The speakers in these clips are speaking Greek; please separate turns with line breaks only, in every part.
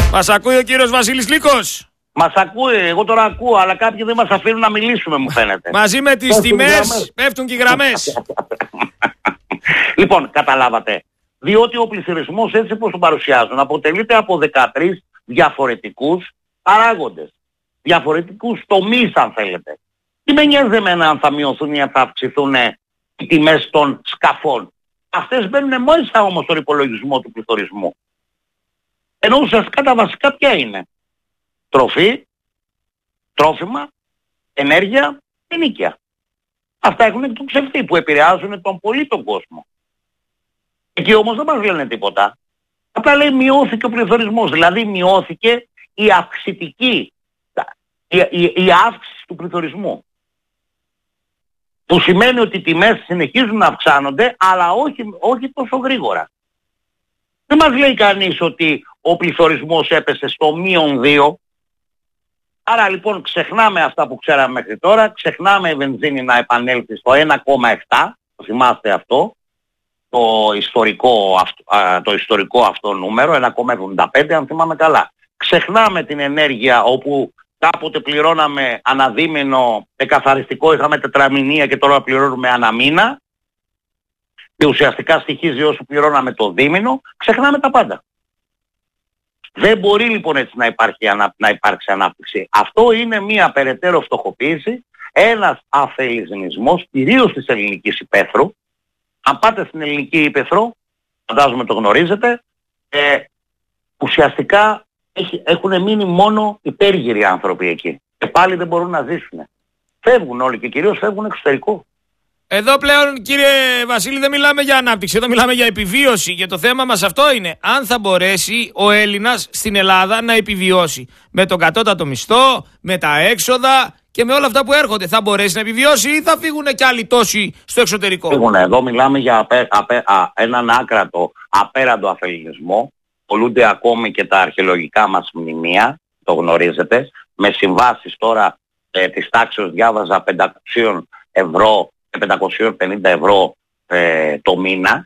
Μας ακούει ο κύριος Βασίλης Λύκος?
Μας ακούει, εγώ τώρα ακούω, αλλά κάποιοι δεν μας αφήνουν να μιλήσουμε, μου φαίνεται.
Μαζί με τις τιμές πέφτουν και οι γραμμές.
Λοιπόν, καταλάβατε. Διότι ο πληθωρισμός, έτσι όπως τον παρουσιάζουν, αποτελείται από 13 διαφορετικούς παράγοντες. Διαφορετικούς τομείς, αν θέλετε. Τι με νοιάζει εμένα αν θα μειωθούν ή αν θα αυξηθούν οι τιμές των σκαφών. Αυτές μπαίνουν μέσα όμως στον υπολογισμό του πληθωρισμού. Ενώ ουσιαστικά τα βασικά ποια είναι? Τροφή, τρόφιμα, ενέργεια, ενοίκια. Αυτά έχουν εκτοξευθεί που επηρεάζουν τον πολύ τον κόσμο. Εκεί όμως δεν μας λένε τίποτα. Απλά λέει μειώθηκε ο πληθωρισμός, δηλαδή μειώθηκε η αυξητική, η αύξηση του πληθωρισμού. Που σημαίνει ότι οι τιμές συνεχίζουν να αυξάνονται, αλλά όχι τόσο γρήγορα. Δεν μας λέει κανείς ότι ο πληθωρισμός έπεσε στο -2. Άρα λοιπόν ξεχνάμε αυτά που ξέραμε μέχρι τώρα, ξεχνάμε η βενζίνη να επανέλθει στο 1,7, το θυμάστε αυτό, το ιστορικό αυτό νούμερο, 1,75 αν θυμάμαι καλά. Ξεχνάμε την ενέργεια όπου κάποτε πληρώναμε αναδίμηνο εκαθαριστικό, είχαμε τετραμηνία και τώρα πληρώνουμε αναμήνα και ουσιαστικά στοιχίζει όσο πληρώναμε το δίμηνο, ξεχνάμε τα πάντα. Δεν μπορεί λοιπόν έτσι να υπάρξει ανάπτυξη. Αυτό είναι μια περαιτέρω φτωχοποίηση, ένας αφελισμός, κυρίως της ελληνικής υπαίθρου. Αν πάτε στην ελληνική υπαίθρο, φαντάζομαι το γνωρίζετε, ουσιαστικά έχουν μείνει μόνο υπέργυροι άνθρωποι εκεί. Και πάλι δεν μπορούν να ζήσουν. Φεύγουν όλοι και κυρίως φεύγουν εξωτερικό.
Εδώ πλέον, κύριε Βασίλη, δεν μιλάμε για ανάπτυξη, εδώ μιλάμε για επιβίωση. Και το θέμα μας αυτό είναι αν θα μπορέσει ο Έλληνας στην Ελλάδα να επιβιώσει. Με τον κατώτατο μισθό, με τα έξοδα και με όλα αυτά που έρχονται. Θα μπορέσει να επιβιώσει ή θα φύγουν κι άλλοι τόσοι στο εξωτερικό?
Φύγουν. Εδώ μιλάμε για έναν άκρατο, απέραντο αφελισμό. Πολλούνται ακόμη και τα αρχαιολογικά μας μνημεία, το γνωρίζετε, με συμβάσεις τώρα της τάξης διάβαζα 500 ευρώ και 550 ευρώ το μήνα.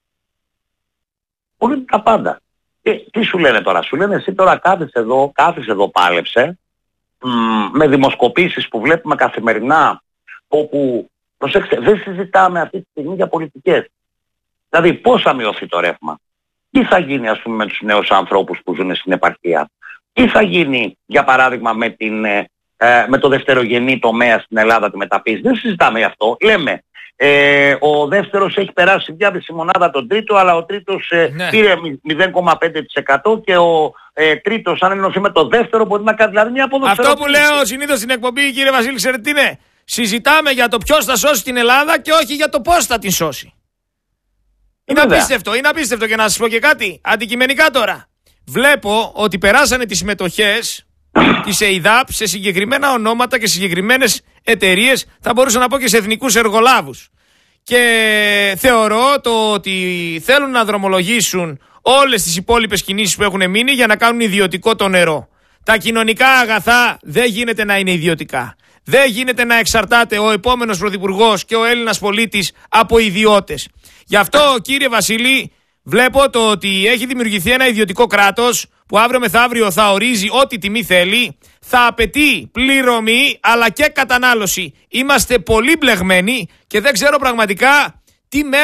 Πολλούνται τα πάντα. Τι σου λένε τώρα? Σου λένε εσύ τώρα κάθεσαι εδώ πάλεψε, με δημοσκοπήσεις που βλέπουμε καθημερινά, όπου, προσέξτε, δεν συζητάμε αυτή τη στιγμή για πολιτικές. Δηλαδή πώς θα μειωθεί το ρεύμα? Τι θα γίνει ας πούμε με τους νέους ανθρώπους που ζουν στην επαρχία? Τι θα γίνει για παράδειγμα με το δευτερογενή τομέα στην Ελλάδα, τη μεταποίηση? Δεν συζητάμε γι' αυτό. Λέμε ο δεύτερος έχει περάσει διάβηση μονάδα τον τρίτο, αλλά ο τρίτος πήρε 0,5% και ο τρίτος αν ενωθεί με το δεύτερο μπορεί να κάνει δηλαδή μια αποδοσφαιροποίηση. Αυτό
που λέω συνήθως στην εκπομπή, κύριε Βασίλη, ξέρετε τι είναι? Συζητάμε για το ποιος θα σώσει την Ελλάδα και όχι για το πώς θα την σώσει. Είναι απίστευτο και να σας πω και κάτι αντικειμενικά τώρα. Βλέπω ότι περάσανε τις συμμετοχές της ΕΙΔΑΠ σε συγκεκριμένα ονόματα και συγκεκριμένες εταιρείες, θα μπορούσα να πω και σε εθνικούς εργολάβους. Και θεωρώ το ότι θέλουν να δρομολογήσουν όλες τις υπόλοιπες κινήσεις που έχουν μείνει για να κάνουν ιδιωτικό το νερό. Τα κοινωνικά αγαθά δεν γίνεται να είναι ιδιωτικά. Δεν γίνεται να εξαρτάται ο επόμενος πρωθυπουργός και ο Έλληνας πολίτης από ιδιώτες. Γι' αυτό, κύριε Βασίλη, βλέπω το ότι έχει δημιουργηθεί ένα ιδιωτικό κράτος που αύριο μεθαύριο θα ορίζει ό,τι τιμή θέλει, θα απαιτεί πληρωμή αλλά και κατανάλωση. Είμαστε πολύ μπλεγμένοι και δεν ξέρω πραγματικά τι